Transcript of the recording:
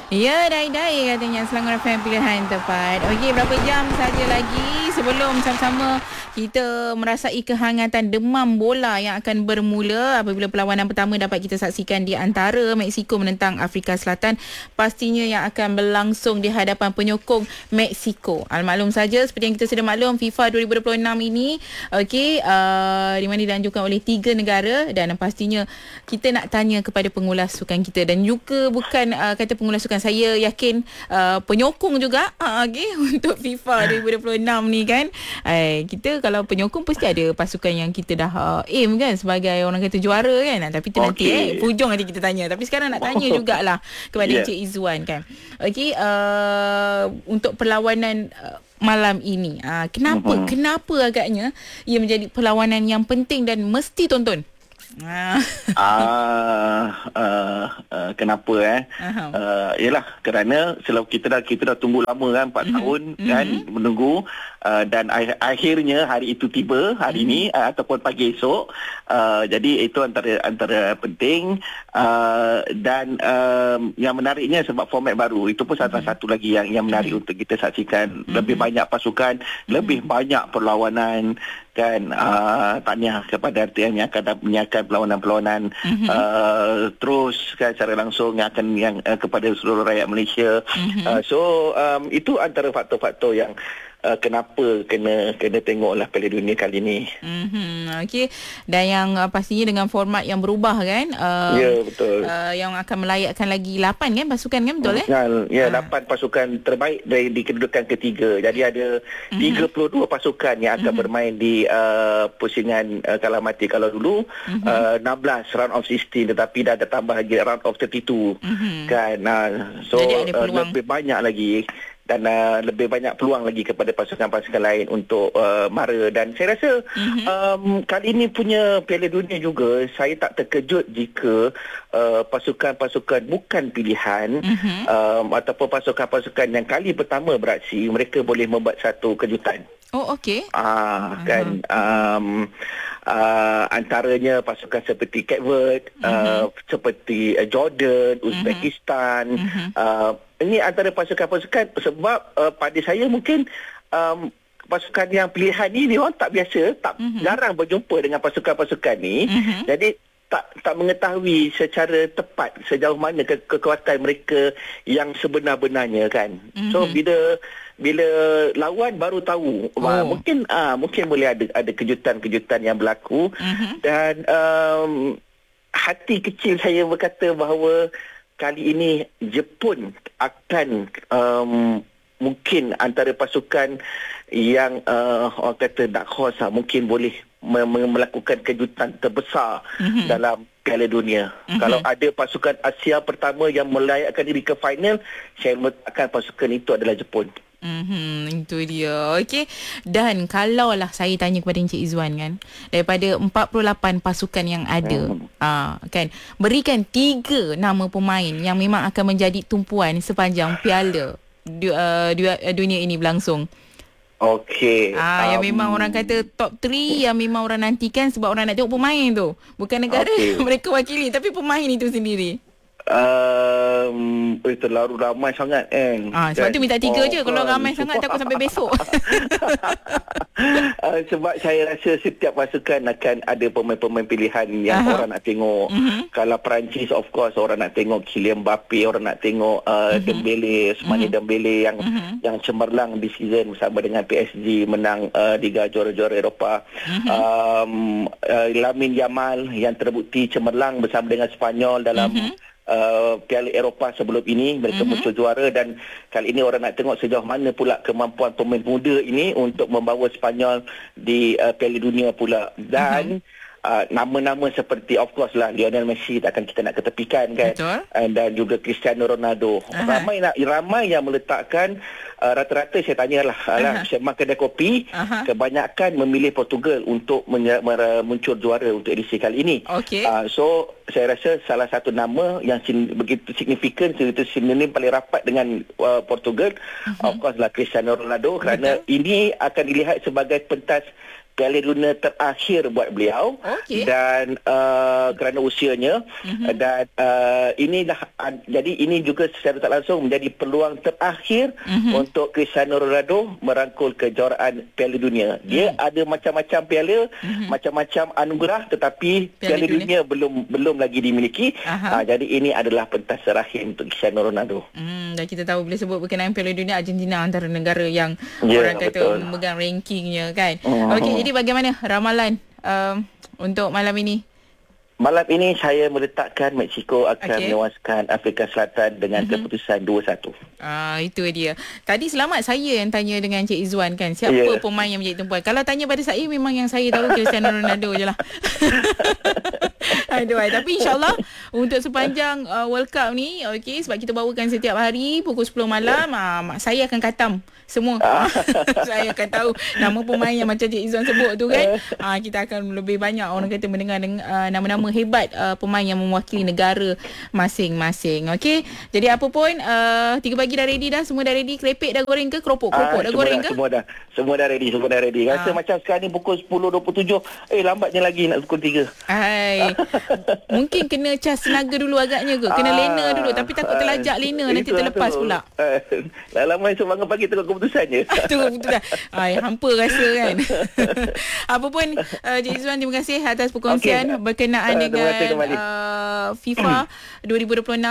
Ya, dai-dai katanya Selangor FM pilihan tepat. Okey, berapa jam saja lagi sebelum sama-sama kita merasai kehangatan demam bola yang akan bermula apabila perlawanan pertama dapat kita saksikan di antara Mexico menentang Afrika Selatan. Pastinya yang akan berlangsung di hadapan penyokong Mexico. Maklum saja seperti yang kita sudah maklum, FIFA 2026 ini di mana dianjurkan oleh 3 negara, dan pastinya kita nak tanya kepada pengulas sukan kita, dan juga bukan kata pengulas sukan, saya yakin penyokong juga untuk FIFA 2026 ni kan. Kita kalau penyokong pasti ada pasukan yang kita dah aim kan sebagai orang kata juara kan. Tapi tu nanti hujung nanti kita tanya. Tapi sekarang nak tanya jugalah kepada Encik Izzuan kan. Untuk perlawanan malam ini, kenapa agaknya ia menjadi perlawanan yang penting dan mesti tonton? Kenapa Yalah, kerana selalu kita dah tunggu lama kan, 4 tahun kan menunggu, dan akhirnya hari itu tiba hari ini ataupun pagi esok. Jadi itu antara penting, dan yang menariknya sebab format baru itu pun salah satu lagi yang menarik untuk kita saksikan. Lebih banyak pasukan, lebih banyak perlawanan kan. Tahniah kepada RTM yang akan menyiarkan perlawanan-perlawanan terus kan secara langsung yang kepada seluruh rakyat Malaysia. So itu antara faktor-faktor yang kenapa kena tengoklah Piala Dunia kali ni. Okey, dan yang pastinya dengan format yang berubah kan. Ya, betul. Yang akan melayakkan lagi 8 kan pasukan kan, betul 8 pasukan terbaik di kedudukan ketiga. Jadi ada 32 pasukan yang akan bermain di pusingan kalah mati. Kalau dulu 16 round of 16, tetapi dah ada tambah lagi round of 32 kan. So lebih banyak lagi, dan lebih banyak peluang lagi kepada pasukan-pasukan lain untuk mara. Dan saya rasa kali ini punya Piala Dunia juga, saya tak terkejut jika pasukan-pasukan bukan pilihan ataupun pasukan-pasukan yang kali pertama beraksi, mereka boleh membuat satu kejutan. Antaranya pasukan seperti Cape Verde, seperti Jordan, Uzbekistan. Ini antara pasukan-pasukan, sebab pada saya mungkin pasukan yang pilihan ni dia orang tak biasa, jarang berjumpa dengan pasukan-pasukan ni. Jadi tak mengetahui secara tepat sejauh mana kekuatan mereka yang sebenar-benarnya kan. So bila lawan baru tahu, mungkin boleh ada kejutan-kejutan yang berlaku. Dan hati kecil saya berkata bahawa kali ini Jepun akan mungkin antara pasukan yang orang kata dark horse mungkin boleh melakukan kejutan terbesar dalam Piala Dunia. Kalau ada pasukan Asia pertama yang melayakkan diri ke final, saya meletakkan pasukan itu adalah Jepun. Itu dia. Okey. Dan kalaulah saya tanya kepada Encik Izzuan kan, daripada 48 pasukan yang ada, kan, berikan 3 nama pemain yang memang akan menjadi tumpuan sepanjang Piala Dunia ini berlangsung. Okey. Yang memang orang kata top 3 yang memang orang nantikan sebab orang nak tengok pemain tu. Bukan negara mereka wakili, tapi pemain itu sendiri. Terlalu ramai sangat sebab tu minta 3 je. Kalau ramai sangat takut sampai besok. Sebab saya rasa setiap pasukan akan ada pemain-pemain pilihan yang orang nak tengok. Kalau Perancis, of course orang nak tengok Kylian Mbappe, orang nak tengok Dembele, Ousmane Dembele yang cemerlang di season bersama dengan PSG, menang Liga Juara-Juara Eropah. Lamine Yamal yang terbukti cemerlang bersama dengan Spanyol dalam Piala Eropah sebelum ini, mereka muncul juara. Dan kali ini orang nak tengok sejauh mana pula kemampuan pemain muda ini untuk membawa Spanyol di Piala Dunia pula. Dan nama-nama seperti of course lah Lionel Messi takkan kita nak ketepikan kan. Dan juga Cristiano Ronaldo. Ramai yang meletakkan, rata-rata saya tanyalah sembang kedai kopi, kebanyakan memilih Portugal untuk muncul juara untuk edisi kali ini. So saya rasa salah satu nama yang begitu signifikan, begitu sinonim paling rapat dengan Portugal, of course lah Cristiano Ronaldo, kerana ini akan dilihat sebagai pentas Piala Dunia terakhir buat beliau. Okey. Dan kerana usianya dan ini dah jadi ini juga secara tak langsung menjadi peluang terakhir untuk Cristiano Ronaldo merangkul kejuaraan Piala Dunia. Dia ada macam-macam piala, macam-macam anugerah, tetapi Piala Dunia belum lagi dimiliki. Jadi ini adalah pentas terakhir untuk Cristiano Ronaldo. Dan kita tahu bila sebut berkenaan Piala Dunia, Argentina antara negara yang orang kata memegang rankingnya kan. Okey, jadi bagaimana ramalan untuk malam ini? Malam ini saya meletakkan Mexico akan menewaskan Afrika Selatan dengan keputusan 2-1. Itu dia. Tadi selamat saya yang tanya dengan Cik Izzuan kan, siapa pemain yang menjadi tumpuan. Kalau tanya pada saya, memang yang saya tahu Cristiano Ronaldo je lah. Aduh, tapi insyaAllah untuk sepanjang World Cup ni, okey, sebab kita bawakan setiap hari pukul 10 malam, saya akan katam semua. Saya akan tahu nama pemain yang macam Cik Izzuan sebut tu kan. Kita akan lebih banyak orang kata mendengar nama-nama hebat pemain yang mewakili negara masing-masing. Okey. Jadi apa pun 3 pagi dah ready dah, semua dah ready. Krepek dah goreng ke? Keropok dah goreng ke? Semua dah ready. Rasa macam sekarang ni pukul 10.27. Lambatnya lagi nak pukul 3. Mungkin kena cas tenaga dulu agaknya ke? Kena lena dulu, tapi takut terlajak lena nanti terlepas pula. Lama esok bangun pagi tengok keputusannya. Tengok keputusan. Hampa rasa kan. Apa pun Cik Izzuan, terima kasih atas perkongsian berkenaan dengan FIFA 2026